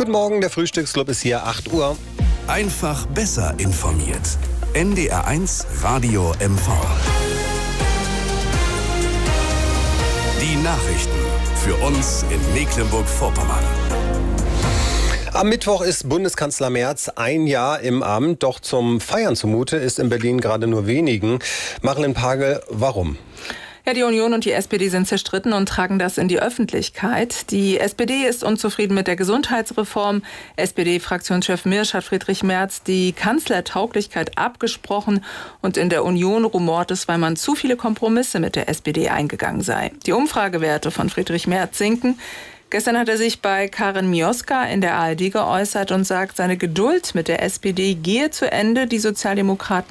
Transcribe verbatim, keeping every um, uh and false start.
Guten Morgen, der Frühstücksclub ist hier, acht Uhr. Einfach besser informiert. N D R eins Radio M V. Die Nachrichten für uns in Mecklenburg-Vorpommern. Am Mittwoch ist Bundeskanzler Merz ein Jahr im Amt, doch zum Feiern zumute ist in Berlin gerade nur wenigen. Marlen Pagel, warum? Ja, die Union und die S P D sind zerstritten und tragen das in die Öffentlichkeit. Die S P D ist unzufrieden mit der Gesundheitsreform. S P D-Fraktionschef Mirsch hat Friedrich Merz die Kanzlertauglichkeit abgesprochen. Und in der Union rumort es, weil man zu viele Kompromisse mit der S P D eingegangen sei. Die Umfragewerte von Friedrich Merz sinken. Gestern hat er sich bei Karin Mioska in der A R D geäußert und sagt, seine Geduld mit der S P D gehe zu Ende. Die Sozialdemokraten